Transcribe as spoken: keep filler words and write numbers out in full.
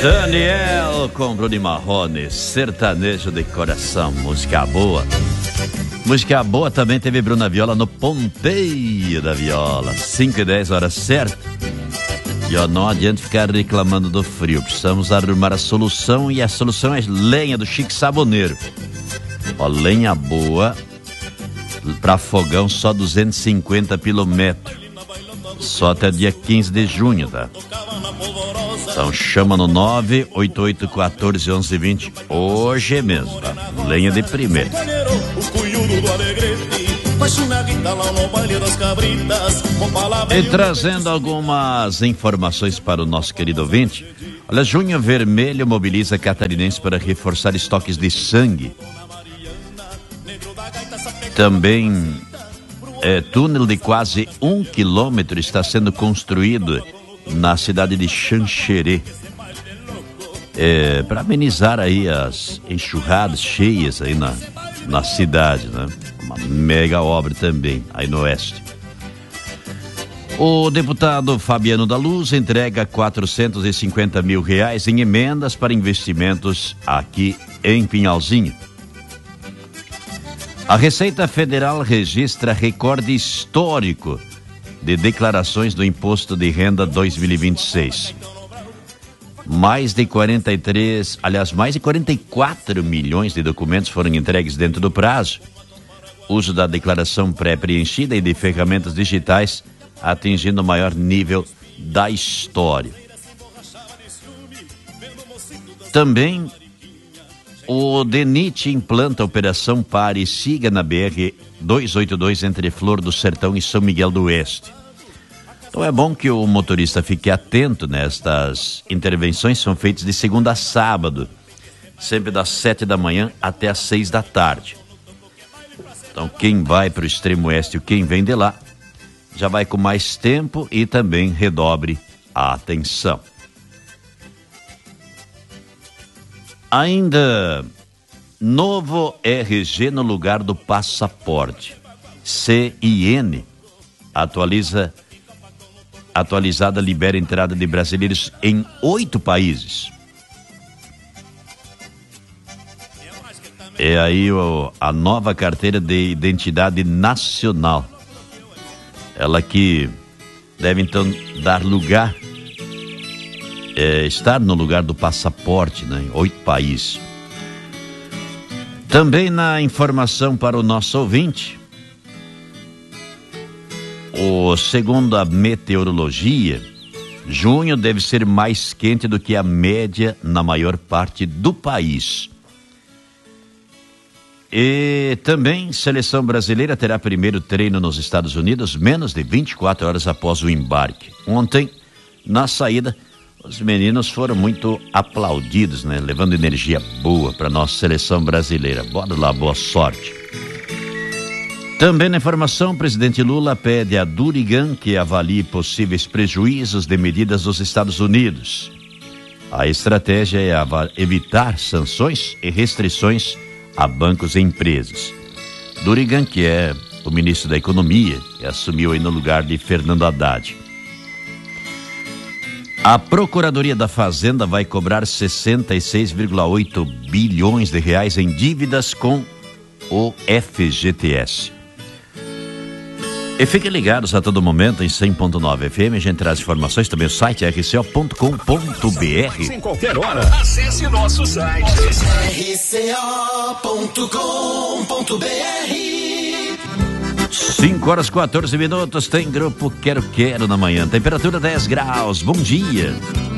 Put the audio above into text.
Daniel com Bruno Marrone, sertanejo de coração, música boa. Música boa também teve Bruna Viola no ponteio da viola, cinco e dez horas certo. E ó, não adianta ficar reclamando do frio, precisamos arrumar a solução, e a solução é lenha do Chique Saboneiro. Ó, lenha boa, pra fogão só duzentos e cinquenta quilômetros, só até dia quinze de junho, tá? Então chama no nove oito oito um quatro um um um zero hoje mesmo, tá? Lenha de primeira. E trazendo algumas informações para o nosso querido ouvinte. Olha, Junho Vermelho mobiliza catarinenses para reforçar estoques de sangue. Também é, túnel de quase um quilômetro está sendo construído na cidade de Xanxerê, é, para amenizar aí as enxurradas cheias aí na, na cidade, né? Uma mega obra também aí no oeste. O deputado Fabiano da Luz entrega quatrocentos e cinquenta mil reais em emendas para investimentos aqui em Pinhalzinho. A Receita Federal registra recorde histórico de declarações do Imposto de Renda dois mil e vinte e seis. Mais de quarenta e três, aliás, mais de quarenta e quatro milhões de documentos foram entregues dentro do prazo. Uso da declaração pré-preenchida e de ferramentas digitais atingindo o maior nível da história. Também o DENIT implanta a Operação Pare e Siga na B R duzentos e oitenta e dois entre Flor do Sertão e São Miguel do Oeste. Então é bom que o motorista fique atento nestas intervenções, são feitas de segunda a sábado, sempre das sete da manhã até as seis da tarde. Então quem vai para o extremo oeste e quem vem de lá, já vai com mais tempo e também redobre a atenção. Ainda, novo R G no lugar do passaporte. C I N atualiza, atualizada libera entrada de brasileiros em oito países. É aí o, a nova carteira de identidade nacional. Ela que deve então dar lugar, é, estar no lugar do passaporte, né, em oito países. Também na informação para o nosso ouvinte, o, segundo a meteorologia, junho deve ser mais quente do que a média na maior parte do país. E também, seleção brasileira terá primeiro treino nos Estados Unidos, menos de vinte e quatro horas após o embarque. Ontem, na saída, os meninos foram muito aplaudidos, né? Levando energia boa para nossa seleção brasileira. Bora lá, boa sorte. Também na informação, o presidente Lula pede a Durigan que avalie possíveis prejuízos de medidas dos Estados Unidos. A estratégia é evitar sanções e restrições a bancos e empresas. Durigan, que é o ministro da Economia, que assumiu aí no lugar de Fernando Haddad. A Procuradoria da Fazenda vai cobrar sessenta e seis vírgula oito bilhões de reais em dívidas com o F G T S. E fiquem ligados a todo momento em cem ponto nove F M, a gente traz informações também no site r c o ponto com ponto b r. Em qualquer hora, acesse nosso site r c o ponto com ponto b r. cinco horas e quatorze minutos, tem grupo Quero Quero na manhã, temperatura dez graus, bom dia.